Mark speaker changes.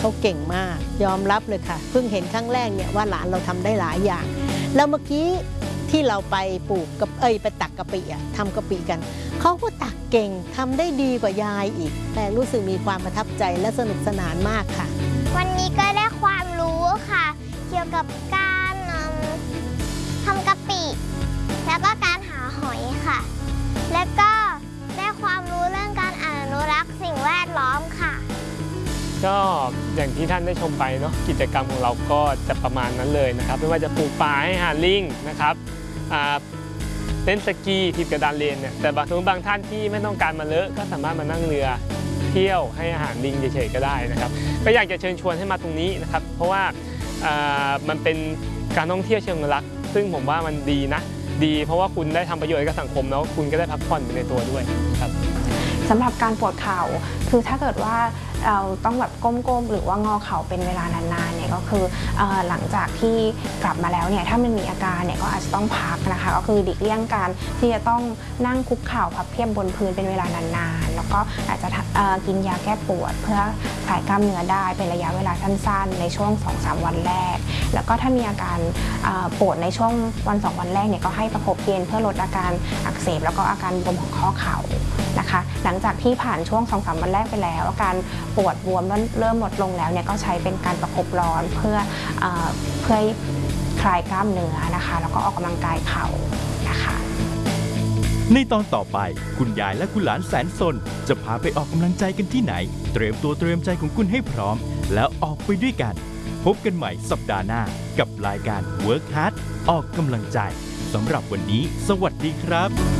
Speaker 1: เขาเก่งมากยอมรับเลยค่ะเพิ่งเห็นครั้งแรกเนี่ยว่าหลานเราทำได้หลายอย่างแล้วเมื่อกี้ที่เราไปปลูกกับไปตักกะปิทำกะปิกันเขาก็ตักเก่งทำได้ดีกว่ายายอีกแต่รู้สึกมีความประทับใจและสนุกสนานมากค่ะ
Speaker 2: วันนี้ก็ได้ความรู้ค่ะเกี่ยวกับการทำกะปิแล้วก็การหาหอยค่ะและก็ได้ความรู้เรื่องการอนุรักษ์สิ่งแวดล้อมค่ะ
Speaker 3: ก็อย่างที่ท่านได้ชมไปเนาะกิจกรรมของเราก็จะประมาณนั้นเลยนะครับไม่ว่าจะปลูกป่าให้อาหารลิงนะครับเล่นสกีถีบกระดานเลนเนี่ยแต่บางท่านที่ไม่ต้องการมาเลอะก็สามารถมานั่งเรือเที่ยวให้อาหารลิงเฉยๆก็ได้นะครับก็อยากจะเชิญชวนให้มาตรงนี้นะครับเพราะว่ามันเป็นการท่องเที่ยวเชิงอนุรักษ์ซึ่งผมว่ามันดีนะดีเพราะว่าคุณได้ทำประโยชน์กับสังคมแล้วคุณก็ได้พักผ่อนไปในตัวด้วยครับ
Speaker 4: สำหรับการปวดเข่าคือถ้าเกิดว่าเราต้องแบบก้มๆหรือว่างอเข่าเป็นเวลานานๆเนี่ยก็คือหลังจากที่กลับมาแล้วเนี่ยถ้ามันมีอาการเนี่ยก็อาจจะต้องพักนะคะก็คือหลีกเลี่ยงการที่จะต้องนั่งคุกเข่าพับเพียบบนพื้นเป็นเวลานานๆแล้วก็อาจจะกินยาแก้ปวดเพื่อคลายกล้ามเนื้อได้เป็นระยะเวลาสั้นๆในช่วง 2-3 วันแรกแล้วก็ถ้ามีอาการปวดในช่วง1-2 วันแรกเนี่ยก็ให้ประคบเย็นเพื่อลดอาการอักเสบแล้วก็อาการบวมของข้อเข่านะคะหลังจากที่ผ่านช่วง 2-3 วันแรกไปแล้วอาการปวดบวมเริ่มลดลงแล้วเนี่ยก็ใช้เป็นการประคบร้อนเพื่อคลายกล้ามเนื้อนะคะแล้วก็ออกกำลังกายเข่านะคะ
Speaker 5: ในตอนต่อไปคุณยายและคุณหลานแสนสนจะพาไปออกกำลังใจกันที่ไหนเตรียมตัวเตรียมใจของคุณให้พร้อมแล้วออกไปด้วยกันพบกันใหม่สัปดาห์หน้ากับรายการ Work Hard ออกกำลังใจสำหรับวันนี้สวัสดีครับ